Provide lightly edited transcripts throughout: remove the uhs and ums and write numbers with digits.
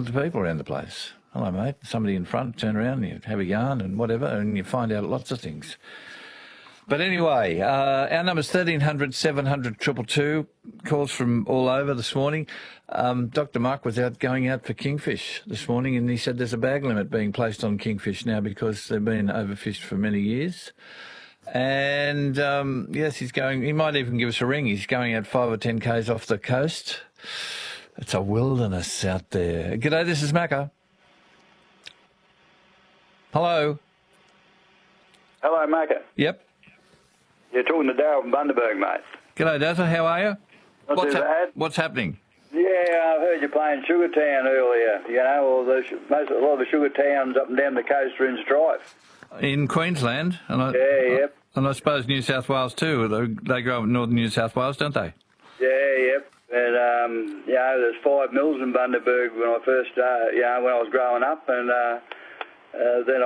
lots of people around the place. Hello, mate. Somebody in front, turn around, and you have a yarn and whatever, and you find out lots of things. But anyway, our number's 1300 700 222. Calls from all over this morning. Dr. Mark was going out for kingfish this morning, and he said there's a bag limit being placed on kingfish now because they've been overfished for many years. And, yes, he might even give us a ring. He's going out 5 or 10 k's off the coast. It's a wilderness out there. G'day, this is Macca. Hello. Hello, Macca. Yep. You're talking to Darryl from Bundaberg, mate. G'day, Dazzle. How are you? Not too bad. What's happening? Yeah, I heard you playing Sugartown earlier. You know, a lot of the sugar towns up and down the coast are in strife. In Queensland? Yep. And I suppose New South Wales too. They grow up in northern New South Wales, don't they? Yeah, yep. And, you know, there's 5 mills in Bundaberg when I first started, you know, when I was growing up. And then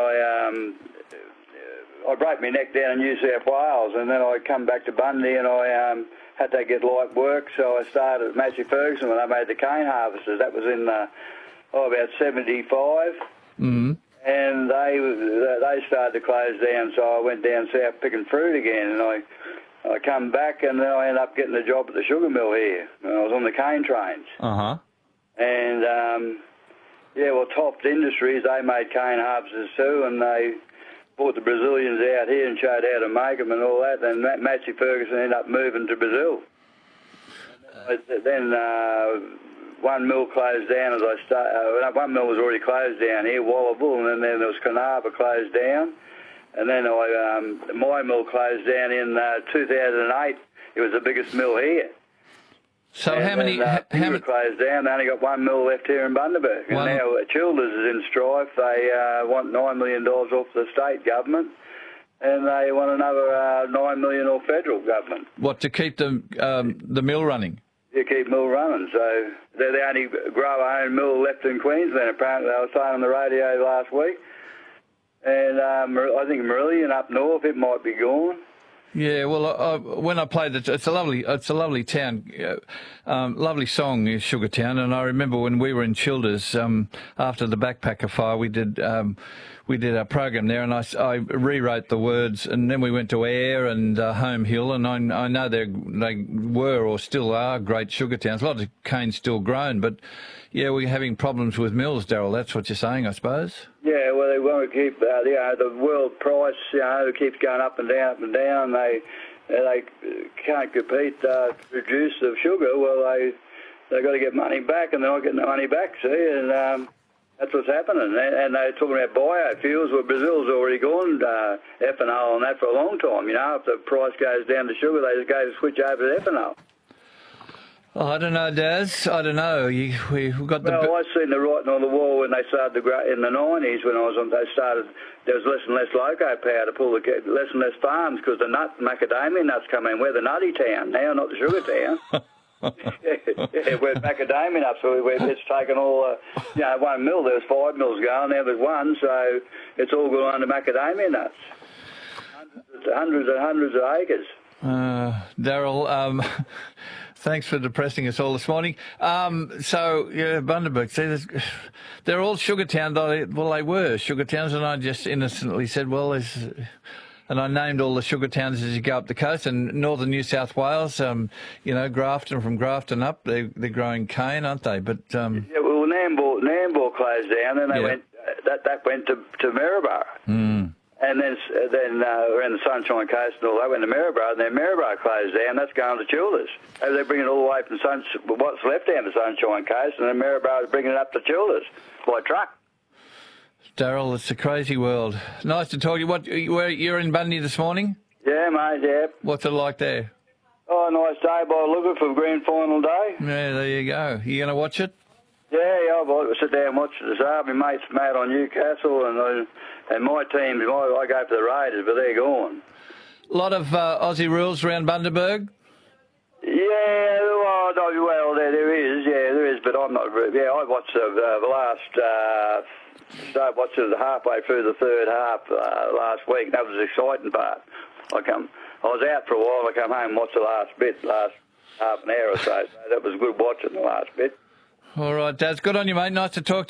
I broke my neck down in New South Wales, and then I come back to Bundy, and I had to get light work, so I started at Massey Ferguson when I made the cane harvesters. That was in about 75. Mm-hmm. And they started to close down, so I went down south picking fruit again, and I come back, and then I ended up getting a job at the sugar mill here. And I was on the cane trains. Uh-huh. And, Toft Industries, they made cane harvesters too, and they brought the Brazilians out here and showed how to make them and all that. Then Massey Ferguson ended up moving to Brazil. Then one mill closed down as I started. One mill was already closed down here, Wallabul, and then there was Carnarvon closed down. And then my mill closed down in 2008. It was the biggest mill here. So and how many closed down? They only got one mill left here in Bundaberg. And now Childers is in strife. They want $9 million off the state government, and they want another $9 million off federal government. What, to keep the mill running? You keep mill running. So they're the only grower-owned mill left in Queensland. Apparently, they were saying on the radio last week. And I think Marillion up north, it might be gone. Yeah, well, when I played it, it's a lovely town, lovely song, Sugartown. And I remember when we were in Childers after the Backpacker Fire, we did our program there, and I rewrote the words, and then we went to Ayr and Home Hill, and I know they were or still are great sugar towns. A lot of cane still grown, but yeah, we're having problems with mills, Darryl. That's what you're saying, I suppose. Yeah, well, they want to keep the world price. It keeps going up and down, up and down. They can't compete to produce the sugar. Well, they got to get money back, and they're not getting the money back. See, and that's what's happening. And they're talking about biofuels. Well, Brazil's already gone ethanol and that for a long time. You know, if the price goes down to sugar, they just go to switch over to ethanol. Oh, I don't know, Daz. I don't know. We've got the... Well, I seen the writing on the wall when they started to grow in the 90s. When I was on, they started. There was less and less loco power to pull less and less farms because the macadamia nuts come in. We're the nutty town now, not the sugar town. yeah, we're macadamia nuts. So it's taken all. One mill. There was 5 mills going. Now there's one, so it's all gone under macadamia nuts. Hundreds and hundreds of acres. Darryl, thanks for depressing us all this morning. Bundaberg, see, they're all sugar towns. Well, they were sugar towns, and I just innocently said, well, and I named all the sugar towns as you go up the coast, and northern New South Wales, Grafton, from Grafton up, they're growing cane, aren't they? But well, Nambour closed down, and they went to Maryborough. Mm. And then around the Sunshine Coast and all that went to Maryborough, and then Maryborough closed down. That's going to Childers. They bring it all the way from what's left down the Sunshine Coast, and then Maryborough is bringing it up to Childers by truck. Darryl, it's a crazy world. Nice to talk to you. You're in Bundy this morning? Yeah, mate, yeah. What's it like there? Oh, nice day by the look of it for grand final day. Yeah, there you go. You going to watch it? Yeah, I'll sit down and watch it this afternoon. My mate's mate on Newcastle, and my team, I go for the Raiders, but they're gone. A lot of Aussie rules around Bundaberg? Yeah, well, there is, but I'm not. Yeah, I watched the last. Watched it halfway through the third half last week. That was the exciting part. I was out for a while. I come home and watched the last half an hour or so. So that was good watching the last bit. All right, Daz. Good on you, mate. Nice to talk to you.